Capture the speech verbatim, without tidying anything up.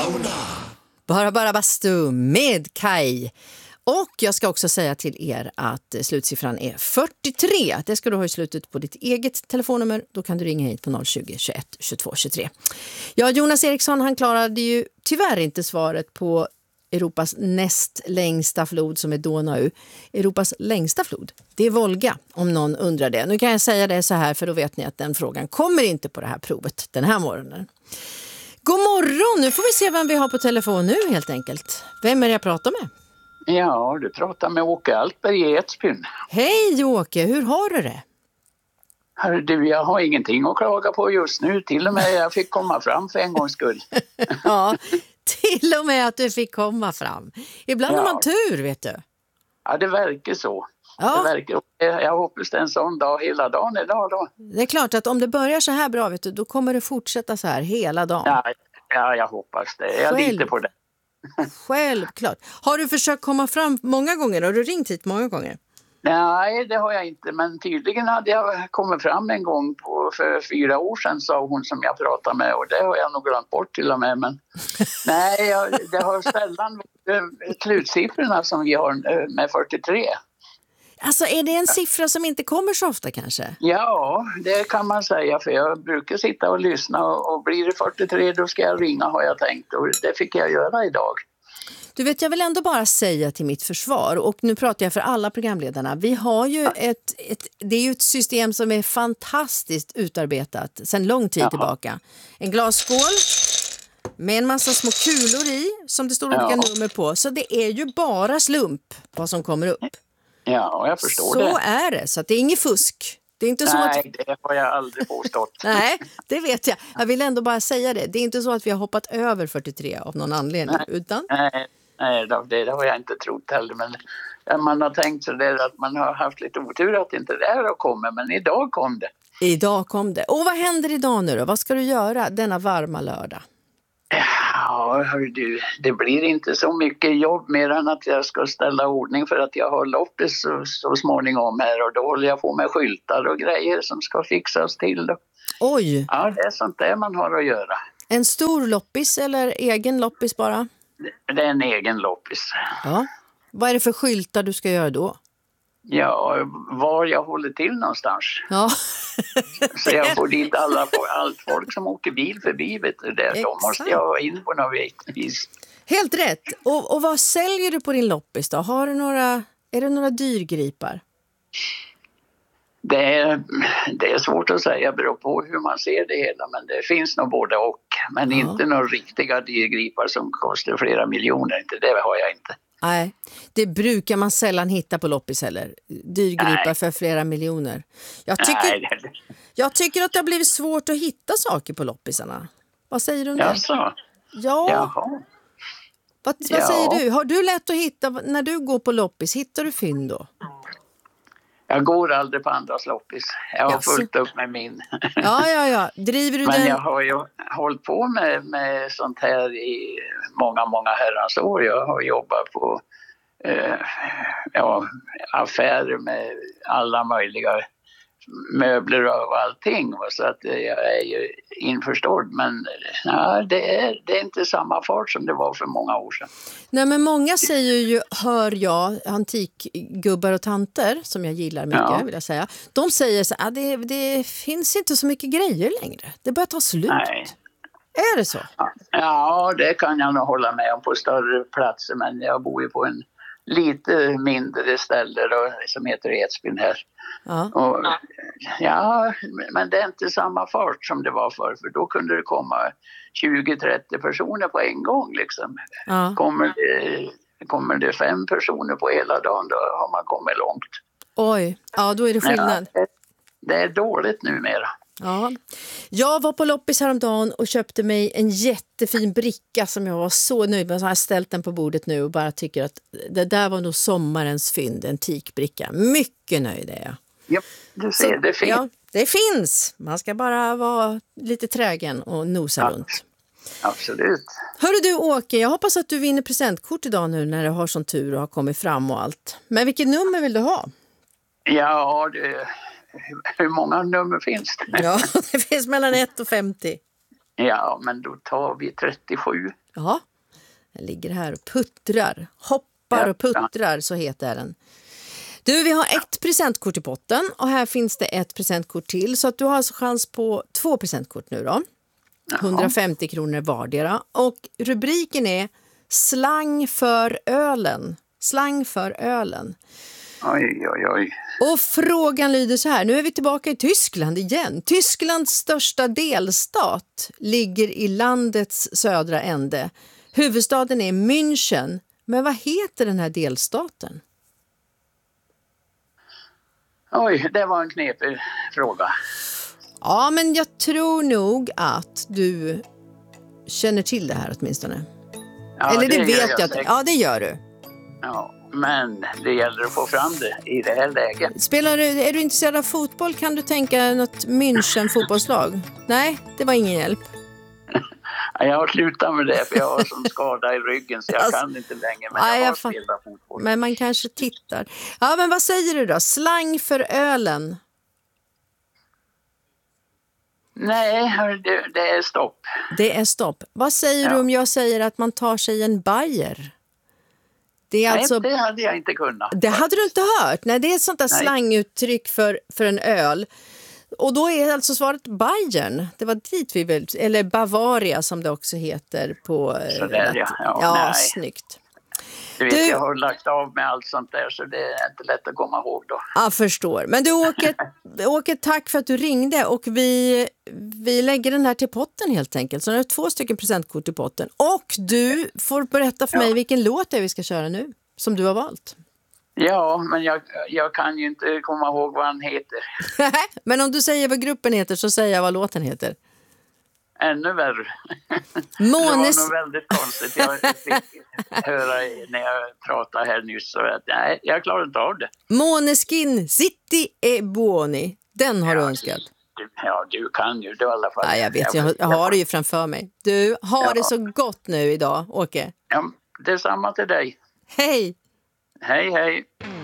Bara bara bastu med Kai. Och jag ska också säga till er att slutsiffran är fyrtiotre. Det ska du ha i slutet på ditt eget telefonnummer. Då kan du ringa hit på noll tjugo, tjugoett, tjugotvå, tjugotre. Ja, Jonas Eriksson, han klarade ju tyvärr inte svaret på Europas näst längsta flod som är Donau. Europas längsta flod, det är Volga, om någon undrar det. Nu kan jag säga det så här, för då vet ni att den frågan kommer inte på det här provet den här morgonen. God morgon, nu får vi se vem vi har på telefon nu helt enkelt. Vem är det jag pratar med? Ja, du pratar med Åke Altberg i Edsbyn. Hej Åke, hur har du det? Hörru du, jag har ingenting att klaga på just nu. Till och med jag fick komma fram för en gångs skull. Ja, till och med att du fick komma fram. Ibland ja. har man tur, vet du. Ja, det verkar så. Ja. Det verkar, jag hoppas det är en sån dag hela dagen idag då. Det är klart att om det börjar så här bra, vet du, då kommer det fortsätta så här hela dagen. Ja, ja jag hoppas det. Jag Själv. litar på det. Självklart. Har du försökt komma fram många gånger? Har du ringt hit många gånger? Nej, det har jag inte. Men tydligen hade jag kommit fram en gång på, för fyra år sedan, sa hon som jag pratade med. Och det har jag nog glömt bort till och med. Men nej, jag, det har sällan slutsiffrorna som vi har med fyrtiotre. Alltså är det en siffra som inte kommer så ofta kanske? Ja, det kan man säga, för jag brukar sitta och lyssna och, och blir det fyrtiotre då ska jag ringa, har jag tänkt, och det fick jag göra idag. Du vet, jag vill ändå bara säga till mitt försvar, och nu pratar jag för alla programledarna, vi har ju ett, ett det är ju ett system som är fantastiskt utarbetat sedan lång tid Jaha. tillbaka. En glasskål med en massa små kulor i som det står olika ja. nummer på, så det är ju bara slump vad som kommer upp. Ja, jag förstår så det. Så är det, så att det är inget fusk. Det är inte så Nej, att... det har jag aldrig påstått. Nej, det vet jag. Jag vill ändå bara säga det. Det är inte så att vi har hoppat över fyrtiotre av någon anledning. Nej, utan... nej, nej det, det har jag inte trott heller. Men man har tänkt så där att man har haft lite otur att inte det här har kommit. Men idag kom det. Idag kom det. Och vad händer idag nu då? Vad ska du göra denna varma lördag? Ja, hör du, det blir inte så mycket jobb mer än att jag ska ställa ordning för att jag har loppis så, så småningom här, och då håller jag på med skyltar och grejer som ska fixas till då. Oj! Ja, det är sånt där man har att göra. En stor loppis eller egen loppis bara? Det, det är en egen loppis. Ja. Vad är det för skyltar du ska göra då? Ja, var jag håller till någonstans. Ja. Så jag får dit alla, allt folk som åker bil förbi, vet du, där. De måste jag ha in på något vis. Helt rätt. Och, och vad säljer du på din loppis då? Har du några, är det några dyrgripar? Det är, det är svårt att säga, beror på hur man ser det hela. Men det finns nog både och. Men ja. inte några riktiga dyrgripar som kostar flera miljoner. Inte, det har jag inte. Nej, det brukar man sällan hitta på loppis heller. Dyrgripar Nej. för flera miljoner. Jag tycker, Nej, det... jag tycker att det har blivit svårt att hitta saker på loppisarna. Vad säger du om det? Jaså? Ja. Jaha. Vad, vad ja. säger du? Har du lätt att hitta, när du går på loppis, hittar du fynd då? Jag går aldrig på andras loppis. Jag har Jaså. fullt upp med min. Ja, ja, ja. Driver du Men den? jag har ju hållit på med, med sånt här i många, många herrans år. Jag har jobbat på eh, ja, affärer med alla möjliga möbler och allting. Så att jag är ju införstådd. Men ja, det, är, det är inte samma fart som det var för många år sedan. Nej, men många säger ju, hör jag, antikgubbar och tanter, som jag gillar mycket, ja. vill jag säga. De säger så att det, det finns inte så mycket grejer längre. Det börjar ta slut. Nej. Är det så? Ja, det kan jag nog hålla med om på större platser. Men jag bor ju på en lite mindre ställe då, som heter Edsbyn här. Ja. Och, ja, men det är inte samma fart som det var förr. För då kunde det komma tjugo trettio personer på en gång liksom. Ja. Kommer, det, kommer det fem personer på hela dagen, då har man kommit långt. Oj, ja då är det skillnad. Ja, det, det är dåligt numera. Ja. Jag var på loppis häromdagen och köpte mig en jättefin bricka som jag var så nöjd med. Så har jag ställt den på bordet nu och bara tycker att det där var nog sommarens fynd, en teakbricka. Mycket nöjd är jag. Ja, du ser, så, det finns. Ja, det finns. Man ska bara vara lite trägen och nosa ja. runt. Absolut. Hörru du Åke, jag hoppas att du vinner presentkort idag nu när du har sån tur och har kommit fram och allt. Men vilket nummer vill du ha? Ja, det, hur många nummer finns det? Ja, det finns mellan ett och femtio. Ja, men då tar vi trettiosju. Ja, den ligger här och puttrar. Hoppar Ja, och puttrar, så heter den. Du, vi har ett presentkort i potten och här finns det ett presentkort till. Så att du har alltså chans på två presentkort nu då. Jaha. hundrafemtio kronor vardera. Och rubriken är Slang för ölen. Slang för ölen. Oj, oj, oj. Och frågan lyder så här, nu är vi tillbaka i Tyskland igen. Tysklands största delstat ligger i landets södra ände. Huvudstaden är München, men vad heter den här delstaten? Oj, det var en knepig fråga. Ja, men jag tror nog att du känner till det här åtminstone. Ja, Eller det, gör vet jag. säkert. Ja, det gör du. Ja, men det gäller att få fram det i det här läget. Spelar du, är du intresserad av fotboll, kan du tänka något München fotbollslag? Nej, det var ingen hjälp. Jag har slutat med det för jag har sån skada i ryggen så jag Alltså, kan inte längre. Men nej, jag har jag fa- spelat fotboll. Men man kanske tittar. Ja, men vad säger du då? Slang för ölen. Nej, det, det är stopp. Det är stopp. Vad säger Ja. du om jag säger att man tar sig en bajer? Det är Nej, alltså... det hade jag inte kunnat. Det hade du inte hört. Nej, det är ett sånt där Nej. slanguttryck för, för en öl. Och då är alltså svaret Bayern. Det var dit vi vill, eller Bavaria som det också heter på... eh, Sådär, ja. Ja, ja, nej. snyggt. Du vet, Du- jag har lagt av med allt sånt där så det är inte lätt att komma ihåg då. Jag förstår. Men du Åke, Åke, tack för att du ringde och vi, vi lägger den här till potten helt enkelt. Så nu har du två stycken presentkort i potten. Och du får berätta för Ja. mig vilken låt det är vi ska köra nu, som du har valt. Ja, men jag, jag kan ju inte komma ihåg vad han heter. Men om du säger vad gruppen heter så säger jag vad låten heter. Ännu värre. Månes... Det var nog väldigt konstigt. Jag fick höra när jag pratade här nyss. Så att, nej, jag klarar inte av det. Måneskin City e Buoni. Den har du önskat. Du, ja, du kan ju det i alla fall. Ja, jag vet, jag, jag har det ju framför mig. Du, har Ja. det så gott nu idag, Åke. Ja, detsamma till dig. Hej! Hej, hej.